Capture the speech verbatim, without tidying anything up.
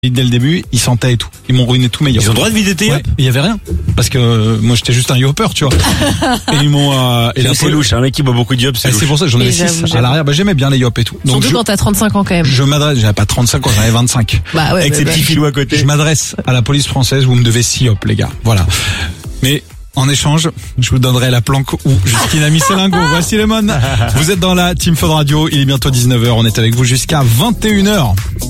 Et dès le début, ils sentaient et tout. Ils m'ont ruiné tous mes yops. Ils ont le droit de vider tes Ouais, yops? il y avait rien. Parce que euh, moi j'étais juste un yopper, tu vois. Et ils m'ont euh, et la C'est poli- louche, un mec qui boit beaucoup de yops, c'est Eh, louche. c'est pour ça que j'en avais Et six j'avoue, à j'avoue. l'arrière. Bah j'aimais bien les yops et tout. Donc Surtout je, quand t'as trente-cinq ans quand même. je m'adresse, j'avais pas trente-cinq ans, j'en avais vingt-cinq. Bah ouais. Avec bah, ses bah. petits filous à côté. Je m'adresse à la police française, vous me devez six yops, les gars. Voilà. Mais en échange, je vous donnerai la planque ou Justine Amicelingo. Voici les mônes. Vous êtes dans la Team Fun Radio. Il est bientôt dix-neuf heures. On est avec vous jusqu'à vingt et une heures.